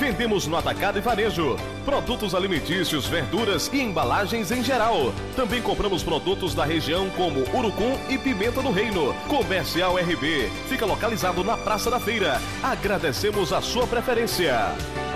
Vendemos no atacado e varejo, produtos alimentícios, verduras e embalagens em geral. Também compramos produtos da região como urucum e pimenta do reino. Comercial RB fica localizado na Praça da Feira. Agradecemos a sua preferência.